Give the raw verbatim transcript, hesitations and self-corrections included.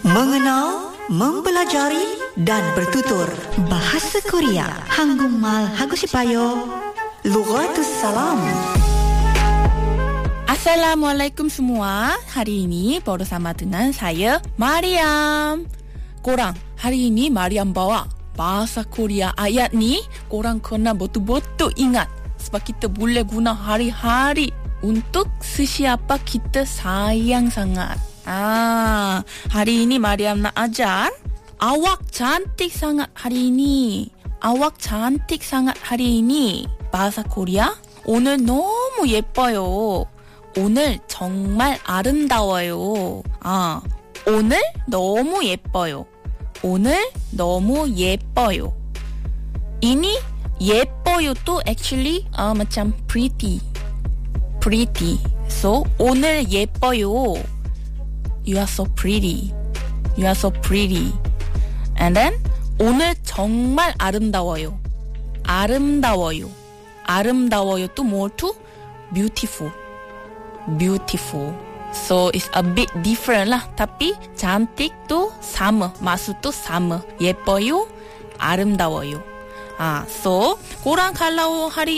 Mengenal, mempelajari dan bertutur bahasa Korea. Hanggungmal hago sipayo. Lughatus salam. Assalamualaikum semua. Hari ini bersama dengan saya Mariam. Korang, hari ini Mariam bawa bahasa Korea ayat ni. Korang kena betul-betul ingat sebab kita boleh guna hari-hari untuk sesiapa kita sayang sangat. Ah, hari ini Mariam nak ajar awak cantik sangat hari ini. Awak cantik sangat hari ini. bahasa Korea 오늘 너무 예뻐요. 오늘 정말 아름다워요. 아, 오늘 너무 예뻐요. 오늘 너무 예뻐요. ini 예뻐요 또 actually uh, macam pretty. pretty. So 오늘 예뻐요. You are so pretty. You are so pretty. And then 오늘 정말 아름다워요. 아름다워요. 아름다워요 또 more to beautiful. Beautiful. So it's a bit different lah. Tapi cantik tu sama. Maksud tu sama. 예뻐요. 아름다워요. Ah, so korang kalau hari